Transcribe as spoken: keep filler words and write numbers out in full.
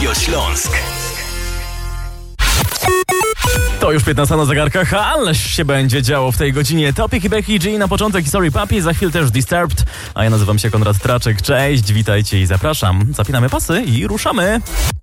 Radio Śląsk. To już piętnasta na zegarkach, ależ się będzie działo w tej godzinie. Topic i Becky G na początek i Sorry Papi, za chwilę też Disturbed, a ja nazywam się Konrad Traczek. Cześć, witajcie i zapraszam. Zapinamy pasy i ruszamy.